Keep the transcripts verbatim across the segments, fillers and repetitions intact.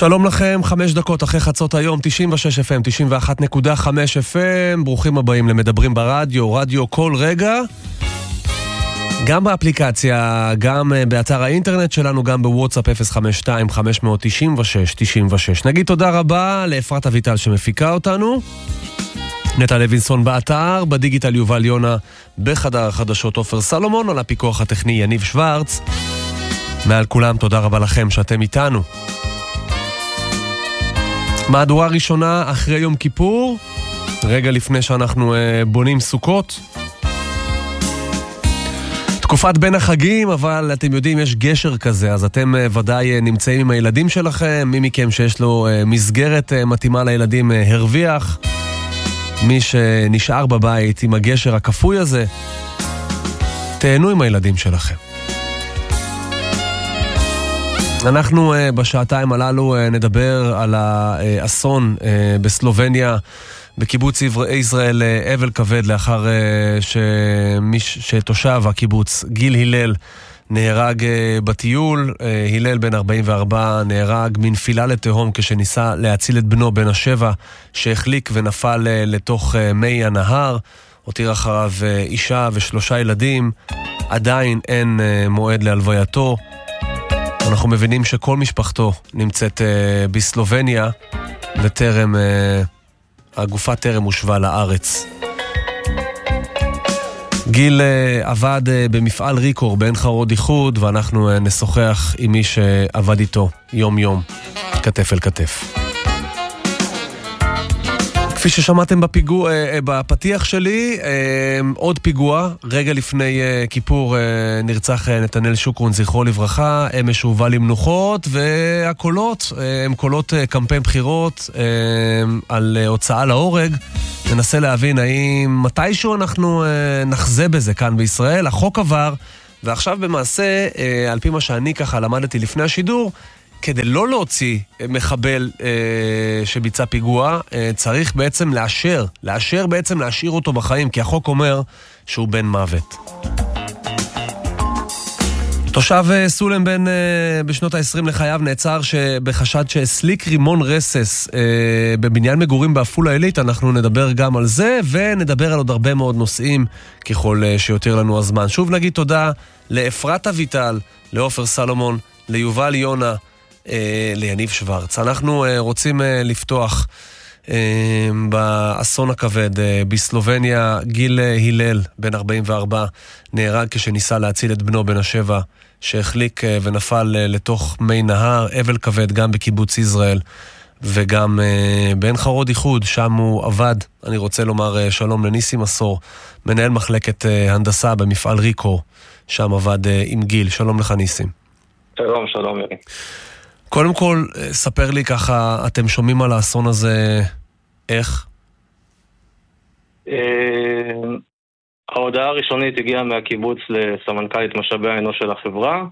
שלום לכם, חמש דקות אחרי חצות היום, תשעים ושש אף אם, תשעים ואחת נקודה חמש אף אם, ברוכים הבאים למדברים ברדיו, רדיו כל רגע, גם באפליקציה, גם באתר האינטרנט שלנו, גם בוואטסאפ אפס חמש שתיים חמש תשע שש תשע שש. נגיד תודה רבה לאפרת אביטל שמפיקה אותנו, נטע לוינסון באתר, בדיגיטל יובל יונה, בחדר החדשות עופר סלומון, על הפיקוח הטכני יניב שוורץ. מעל כולם תודה רבה לכם שאתם איתנו. מהדורה ראשונה אחרי יום כיפור, רגע לפני שאנחנו אה, בונים סוכות. תקופת בין החגים, אבל אתם יודעים, יש גשר כזה, אז אתם אה, ודאי אה, נמצאים עם הילדים שלכם, מי מכם שיש לו אה, מסגרת אה, מתאימה לילדים אה, הרוויח, מי שנשאר בבית עם הגשר הכפוי הזה, תהנו עם הילדים שלכם. אנחנו uh, בשעתיים הללו uh, נדבר על האסון uh, בסלובניה, בקיבוץ ישראל uh, אבל כבד, לאחר uh, שמיש, שתושב הקיבוץ גיל הלל נהרג uh, בטיול. uh, הלל בן ארבעים וארבע נהרג מנפילה לתהום כשניסה להציל את בנו בן השבע שהחליק ונפל uh, לתוך uh, מי הנהר. הותיר אחריו uh, אישה ושלושה ילדים. עדיין אין uh, מועד להלווייתו. אנחנו מבינים שכל משפחתו נמצאת uh, בסלובניה, וטרם, uh, הגופה טרם הושבה לארץ. גיל uh, עבד uh, במפעל ריקור בעין חרוד איחוד, ואנחנו uh, נשוחח עם מי שעבד איתו יום יום, כתף אל כתף. כפי ששמעתם בפיגוע, בפתיח שלי, עוד פיגוע, רגע לפני כיפור נרצח נתנאל שוקרון, זכרו לברכה, אמש הובא למנוחות, והקולות הם קולות קמפיין בחירות על הוצאה להורג. ננסה להבין האם מתישהו אנחנו נחזה בזה כאן בישראל. החוק עבר, ועכשיו במעשה, על פי מה שאני ככה למדתי לפני השידור, כדי לא להוציא מחבל אה, שביצע פיגוע, אה, צריך בעצם לאשר, לאשר בעצם להשאיר אותו בחיים, כי החוק אומר שהוא בן מוות. תושב אה, סולם בן אה, בשנות ה-עשרים לחייו נעצר בחשד שהסליק רימון רסס אה, בבניין מגורים באפולה עילית. אנחנו נדבר גם על זה, ונדבר על עוד הרבה מאוד נושאים ככל אה, שיותר לנו הזמן. שוב נגיד תודה לאפרת אביטל, לעופר סלומון, ליובל יונה, ליניב שוורץ. אנחנו רוצים לפתוח באסון הכבד בסלובניה. גיל הלל בן ארבעים וארבע נהרג כשניסה להציל את בנו בן השבע שהחליק ונפל לתוך מי נהר. אבל כבד גם בקיבוץ ישראל וגם בעין חרוד איחוד, שם הוא עבד. אני רוצה לומר שלום לניסי מסור, מנהל מחלקת הנדסה במפעל ריקור, שם עבד עם גיל. שלום לך ניסים. שלום, שלום ירי. קודם כל, ספר לי ככה, אתם שומעים על האסון הזה, איך? ההודעה הראשונית הגיעה מהקיבוץ לסמנכ"לית משאבי האנוש של החברה.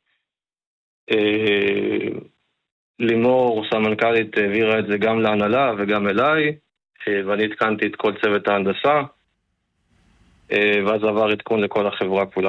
לימור, סמנכ"לית, העבירה את זה גם להנהלה וגם אליי, ואני התקנתי את כל צוות ההנדסה, ואז עבר עדכון לכל החברה כולה.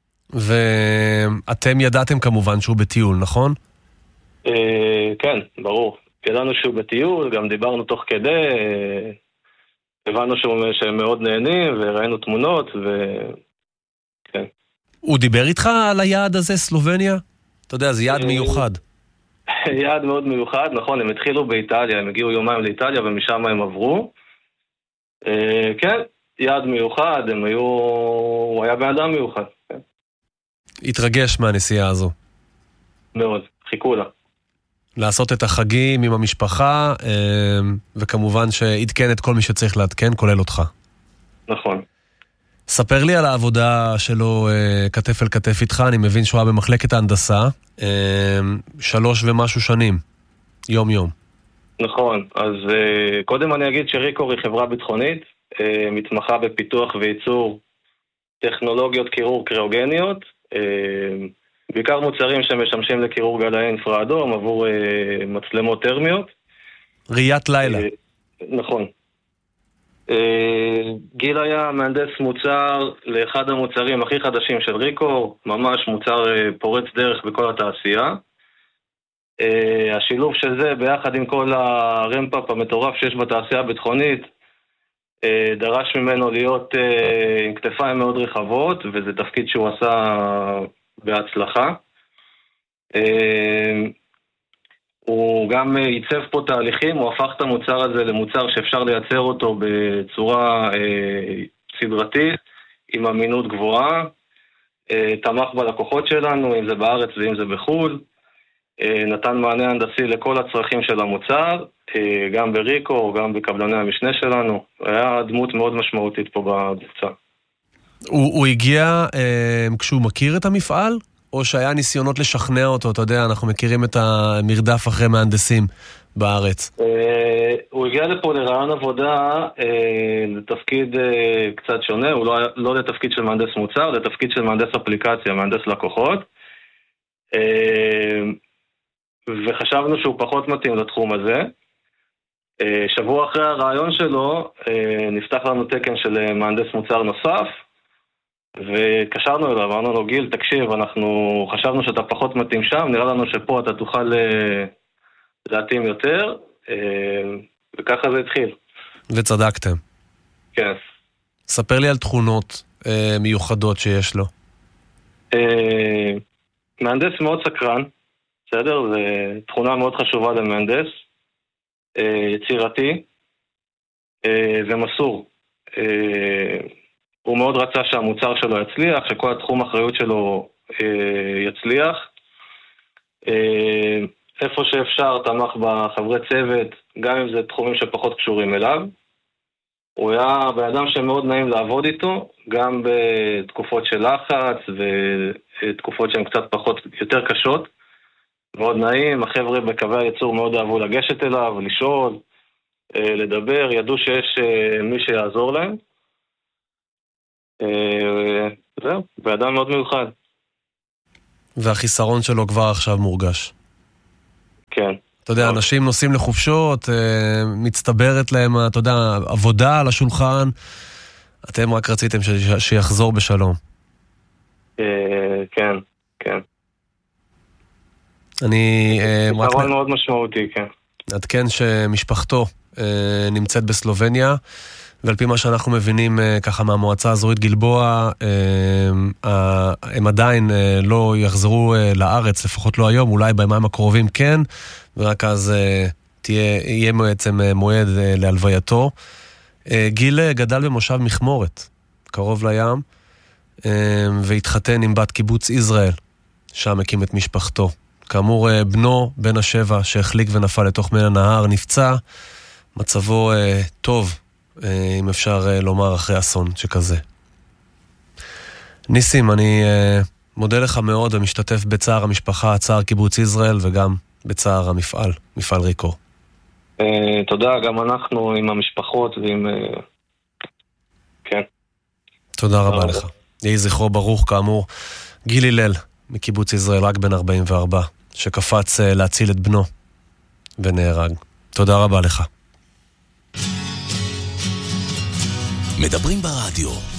ואתם ידעתם כמובן שהוא בטיול, נכון? כן, ברור. ידענו שהוא בטיול, גם דיברנו תוך כדי, הבנו שהם מאוד נהנים, וראינו תמונות, וכן. הוא דיבר איתך על היעד הזה, סלובניה? אתה יודע, זה יעד מיוחד. יעד מאוד מיוחד, נכון, הם התחילו באיטליה, הם הגיעו יומיים לאיטליה, ומשם הם עברו. כן, יעד מיוחד, הם היו... הוא היה באדם מיוחד. התרגש מהנסיעה הזו. מאוד, חיכו לה. לעשות את החגים עם המשפחה, וכמובן שעדכן את כל מי שצריך לעדכן, כולל אותך. נכון. ספר לי על העבודה שלו כתף אל כתף איתך. אני מבין שהוא היה במחלקת ההנדסה, שלוש ומשהו שנים, יום יום. נכון, אז קודם אני אגיד שריקור היא חברה ביטחונית, מתמחה בפיתוח וייצור טכנולוגיות קירור קריאוגניות, בעיקר מוצרים שמשמשים לקירור גלאי אינפרה אדום עבור אה, מצלמות טרמיות. ראיית לילה. אה, נכון. אה, גיל היה מהנדס מוצר לאחד המוצרים הכי חדשים של ריקור, ממש מוצר אה, פורץ דרך בכל התעשייה. השילוב של זה ביחד עם כל הרמפאפ המטורף שיש בתעשייה הביטחונית, דרש ממנו להיות עם כתפיים מאוד רחבות, וזה תפקיד שהוא עשה בהצלחה. הוא גם ייצב פה תהליכים, הוא הפך את המוצר הזה למוצר שאפשר לייצר אותו בצורה סדרתית, עם אמינות גבוהה, תמך בלקוחות שלנו, אם זה בארץ ואם זה בחול, נתן מענה הנדסי לכל הצרכים של המוצר, גם בריקו, גם בקבלני המשנה שלנו. היה דמות מאוד משמעותית פה בקבוצה. הוא, הוא הגיע אה, כשהוא מכיר את המפעל? או שהיה ניסיונות לשכנע אותו? אתה יודע, אנחנו מכירים את המרדף אחרי מהנדסים בארץ. אה, הוא הגיע לפה לרעיון עבודה אה, לתפקיד אה, קצת שונה, הוא לא, לא לתפקיד של מהנדס מוצר, לתפקיד של מהנדס אפליקציה, מהנדס לקוחות. אה, וחשבנו שהוא פחות מתאים לתחום הזה. שבוע אחרי הרעיון שלו נפתח לנו תקן של מהנדס מוצר נוסף, וקשרנו אליו, אמרנו לו, גיל, תקשיב, אנחנו חשבנו שאתה פחות מתאים שם, נראה לנו שפה אתה תוכל להתאים יותר, וככה זה התחיל. וצדקתם. כן. ספר לי על תכונות מיוחדות שיש לו. מהנדס מאוד סקרן, בסדר? זו תכונה מאוד חשובה למהנדס, יצירתי ומסור. הוא מאוד רצה שהמוצר שלו יצליח, שכל התחום האחריות שלו יצליח. איפה שאפשר תמך בחברי צוות, גם אם זה תחומים שפחות קשורים אליו. הוא היה באדם שמאוד נעים לעבוד איתו, גם בתקופות של לחץ ותקופות שהן קצת פחות, יותר קשות. מאוד נעים, החבר'ה בקווי הייצור מאוד אהבו לגשת אליו, לשאול, לדבר, ידעו שיש מי שיעזור להם. זהו, באדם מאוד מיוחד. והחיסרון שלו כבר עכשיו מורגש. כן. אתה יודע, אנשים נוסעים לחופשות, מצטברת להם, אתה יודע, עבודה על השולחן, אתם רק רציתם שיחזור בשלום. כן, כן. אני... חיסרון מאוד משמעותי, כן. עדכן שמשפחתו נמצאת בסלובניה, ועל פי מה שאנחנו מבינים ככה מהמועצה האזורית גלבוע, הם עדיין לא יחזרו לארץ, לפחות לא היום, אולי בימים הקרובים כן, ורק אז תהיה, יהיה בעצם מועד להלווייתו. גיל גדל במושב מכמורת, קרוב לים, והתחתן עם בת קיבוץ ישראל, שם הקים את משפחתו. כאמור, בנו, בן השבע, שהחליק ונפל לתוך מי הנהר, נפצע, מצבו טוב, אם אפשר לומר, אחרי אסון שכזה. ניסים, אני מודה לך מאוד ומשתתף בצער המשפחה, צער קיבוץ ישראל וגם בצער המפעל, מפעל ריקו. תודה, גם אנחנו עם המשפחות ועם... כן. תודה רבה לך. יהי זכרו ברוך, כאמור, גיל הלל מקיבוץ ישראל, רק בן ארבעים וארבע, שקפץ להציל את בנו ונהרג. תודה רבה לך. מדברים ברדיו